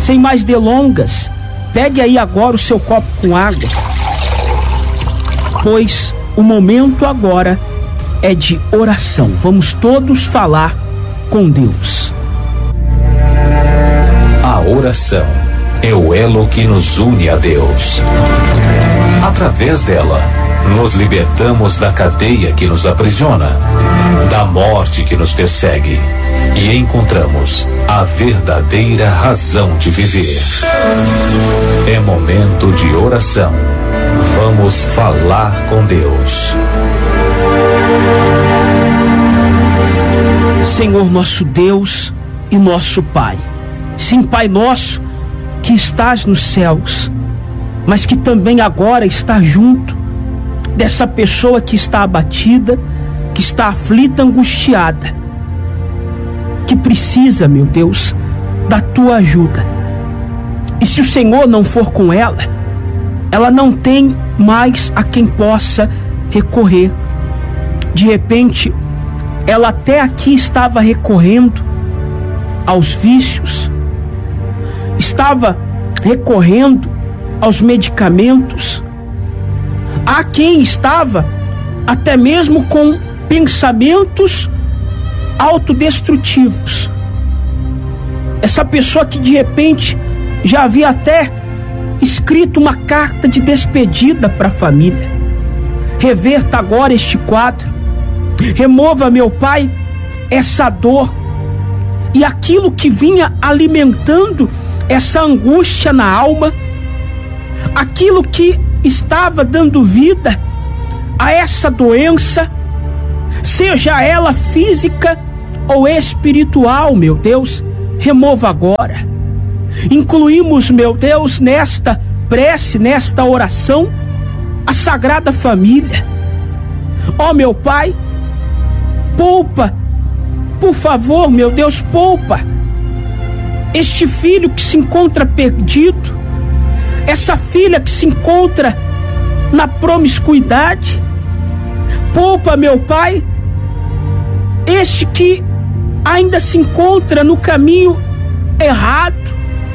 sem mais delongas, pegue aí agora o seu copo com água, pois o momento agora é de oração. Vamos todos falar com Deus. A oração é o elo que nos une a Deus. Através dela, nos libertamos da cadeia que nos aprisiona, da morte que nos persegue, e encontramos a verdadeira razão de viver. É momento de oração. Vamos falar com Deus. Senhor nosso Deus e nosso Pai, sim, Pai nosso que estás nos céus, mas que também agora está junto dessa pessoa que está abatida, que está aflita, angustiada, que precisa, meu Deus, da tua ajuda. E se o Senhor não for com ela, ela não tem mais a quem possa recorrer. De repente, ela até aqui estava recorrendo aos vícios, estava recorrendo aos medicamentos. Há quem estava até mesmo com pensamentos autodestrutivos. Essa pessoa que de repente já havia até escrito uma carta de despedida para a família. Reverta agora este quadro. Remova, meu Pai, essa dor e aquilo que vinha alimentando essa angústia na alma, aquilo que estava dando vida a essa doença, seja ela física ou espiritual, meu Deus, remova agora. Incluímos, meu Deus, nesta prece, nesta oração, a Sagrada Família. Ó, meu Pai, poupa, por favor, meu Deus, poupa este filho que se encontra perdido, essa filha que se encontra na promiscuidade. Poupa, meu Pai, este que ainda se encontra no caminho errado.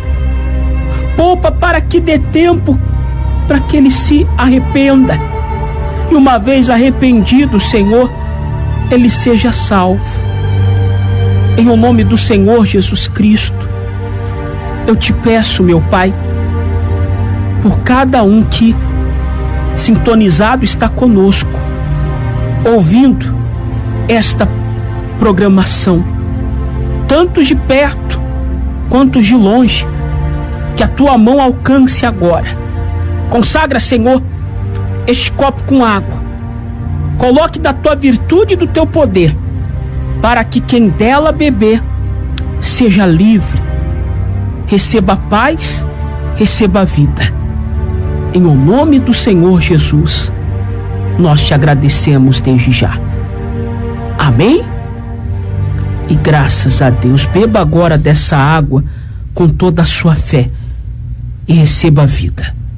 Poupa para que dê tempo para que ele se arrependa. E uma vez arrependido, Senhor, ele seja salvo. Em o nome do Senhor Jesus Cristo, eu te peço, meu Pai, por cada um que sintonizado está conosco, ouvindo esta programação, tantos de perto quantos de longe, que a tua mão alcance agora. Consagra, Senhor, este copo com água, coloque da tua virtude e do teu poder, para que quem dela beber seja livre, receba paz, receba vida. Em o nome do Senhor Jesus, nós te agradecemos desde já. Amém? E graças a Deus, beba agora dessa água com toda a sua fé e receba a vida.